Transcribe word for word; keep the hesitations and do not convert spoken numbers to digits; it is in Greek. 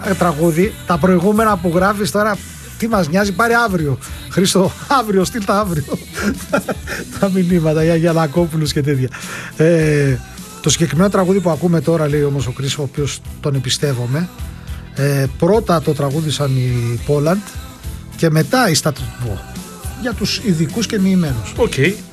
τραγούδι. Τα προηγούμενα που γράφεις τώρα, τι μας νοιάζει, πάρε αύριο. Χρήστο, αύριο, στείλ τα αύριο. Τα μηνύματα για Γιαννακόπουλους και τέτοια. Ε, το συγκεκριμένο τραγούδι που ακούμε τώρα, λέει όμως ο Κρις, ο οποίος τον εμπιστεύομαι, ε, πρώτα το τραγούδισαν οι Poland και μετά η Status Quo. Για τους ειδικούς και μοιημένους. Οκ. Okay.